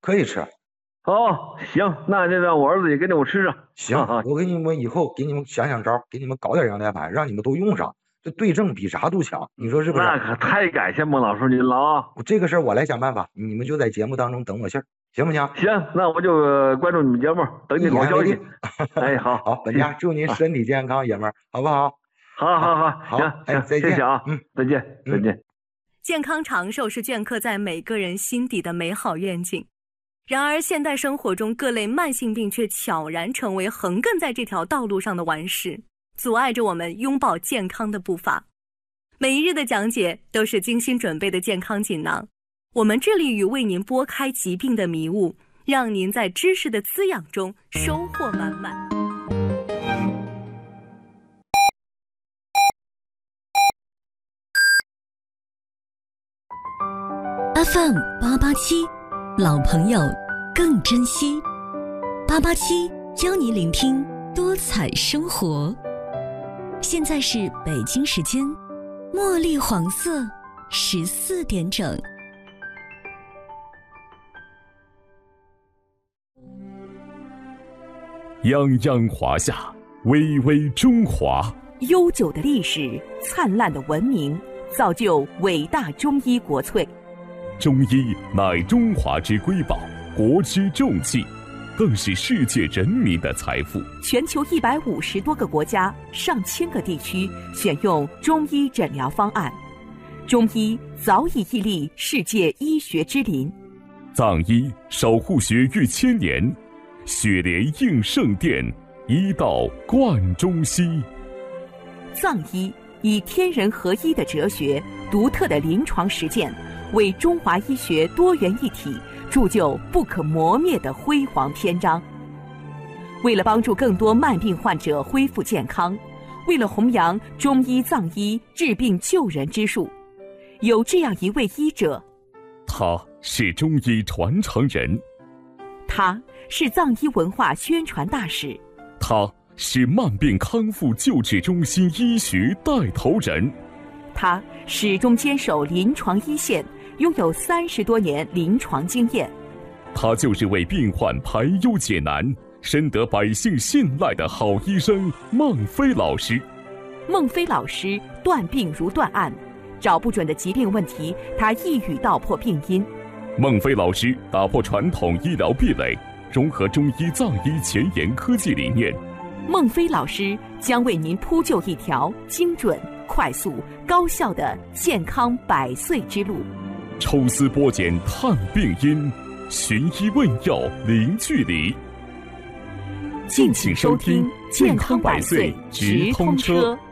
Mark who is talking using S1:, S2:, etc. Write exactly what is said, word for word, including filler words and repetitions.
S1: 可以吃。
S2: 哦，行，那就让我儿子也给你们吃上。
S1: 行，我给你们以后给你们想想招，给你们搞点羊胎盘，让你们都用上，这对症比啥都强，你说是不是？
S2: 那可太感谢孟老师您了啊！
S1: 这个事儿我来想办法，你们就在节目当中等我信儿，行不行？
S2: 行，那我就关注你们节目，等你好消息。哎，好，
S1: 好，本家祝您身体健康，爷们儿，好不好？
S2: 好好好，
S1: 好，
S2: 行，
S1: 哎，再见，
S2: 谢谢啊，
S1: 嗯，
S2: 再见，再见。
S3: 健康长寿是镌刻在每个人心底的美好愿景。然而，现代生活中各类慢性病却悄然成为横亘在这条道路上的顽石，阻碍着我们拥抱健康的步伐。每一日的讲解都是精心准备的健康锦囊，我们致力于为您拨开疾病的迷雾，让您在知识的滋养中收获满满。
S4: F M 八八七，老朋友更珍惜。八八七教你聆听多彩生活。现在是北京时间茉莉黄色十四点整。
S5: 泱泱华夏，巍巍中华。
S6: 悠久的历史，灿烂的文明，造就伟大中医国粹。
S5: 中医乃中华之瑰宝，国之重器，更是世界人民的财富。
S6: 全球一百五十多个国家、上千个地区选用中医诊疗方案，中医早已屹立世界医学之林。
S5: 藏医守护血域千年，血莲应圣殿，医道贯中西。
S6: 藏医以天人合一的哲学、独特的临床实践，为中华医学多元一体铸就不可磨灭的辉煌篇章。为了帮助更多慢病患者恢复健康，为了弘扬中医藏医治病救人之术，有这样一位医者，
S5: 他是中医传承人，
S6: 他是藏医文化宣传大使，
S5: 他是慢病康复救治中心医学带头人，
S6: 他始终坚守临床一线，拥有三十多年临床经验。
S5: 他就是为病患排忧解难、深得百姓信赖的好医生孟非老师。
S6: 孟非老师断病如断案，找不准的疾病问题，他一语道破病因。
S5: 孟非老师打破传统医疗壁垒，融合中医藏医前沿科技理念。
S6: 孟非老师将为您铺就一条精准、快速、高效的健康百岁之路。
S5: 抽丝剥茧探病因，寻医问药零距离。
S6: 敬请收听《健康百岁直通车》。